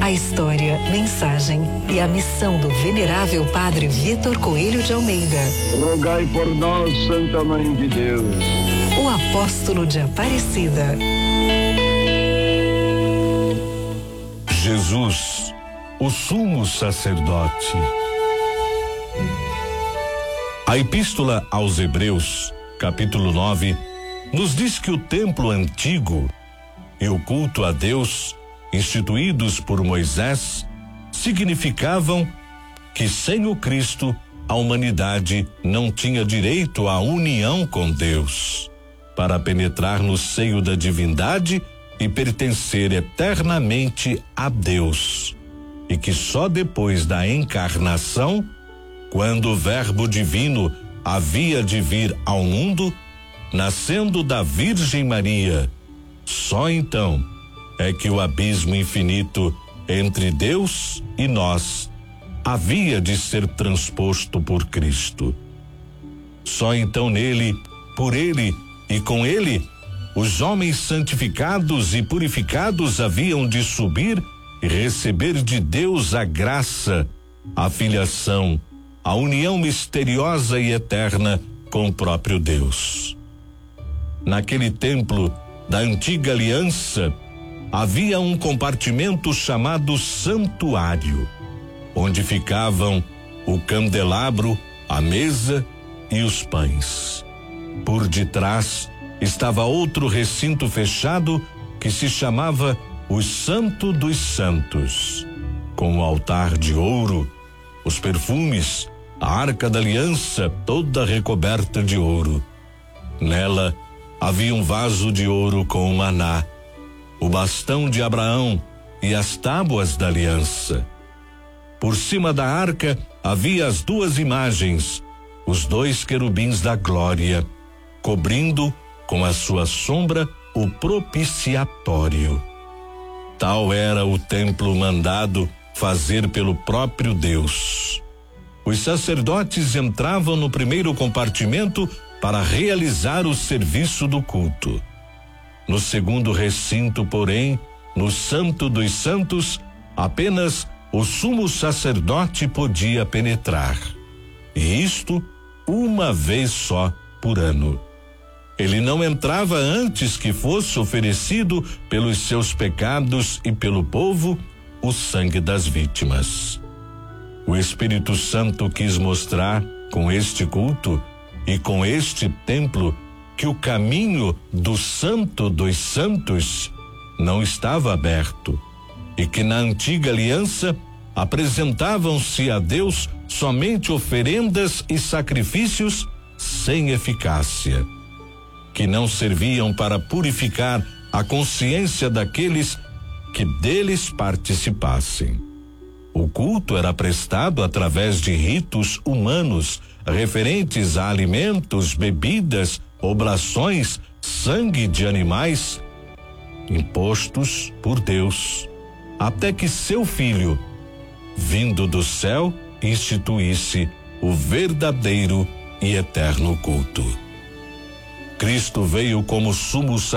A história, mensagem e a missão do venerável Padre Vitor Coelho de Almeida. Rogai por nós, Santa Mãe de Deus. O apóstolo de Aparecida. Jesus, o sumo sacerdote. A Epístola aos Hebreus, capítulo 9, nos diz que o templo antigo e o culto a Deus, instituídos por Moisés, significavam que sem o Cristo a humanidade não tinha direito à união com Deus, para penetrar no seio da divindade e pertencer eternamente a Deus, e que só depois da encarnação, quando o Verbo divino havia de vir ao mundo, nascendo da Virgem Maria, só então é que o abismo infinito entre Deus e nós havia de ser transposto por Cristo. Só então nele, por ele e com ele, os homens santificados e purificados haviam de subir e receber de Deus a graça, a filiação, a união misteriosa e eterna com o próprio Deus. Naquele templo da antiga aliança, havia um compartimento chamado santuário, onde ficavam o candelabro, a mesa e os pães. Por detrás estava outro recinto fechado que se chamava o Santo dos Santos, com o altar de ouro, os perfumes, a arca da aliança toda recoberta de ouro. Nela havia um vaso de ouro com o maná, o bastão de Abraão e as tábuas da aliança. Por cima da arca havia as duas imagens, os dois querubins da glória, cobrindo com a sua sombra o propiciatório. Tal era o templo mandado fazer pelo próprio Deus. Os sacerdotes entravam no primeiro compartimento para realizar o serviço do culto. No segundo recinto, porém, no Santo dos Santos, apenas o sumo sacerdote podia penetrar. E isto uma vez só por ano. Ele não entrava antes que fosse oferecido pelos seus pecados e pelo povo o sangue das vítimas. O Espírito Santo quis mostrar com este culto e com este templo que o caminho do Santo dos Santos não estava aberto e que na antiga aliança apresentavam-se a Deus somente oferendas e sacrifícios sem eficácia, que não serviam para purificar a consciência daqueles que deles participassem. O culto era prestado através de ritos humanos referentes a alimentos, bebidas, oblações, sangue de animais, impostos por Deus, até que seu Filho, vindo do céu, instituísse o verdadeiro e eterno culto. Cristo veio como sumo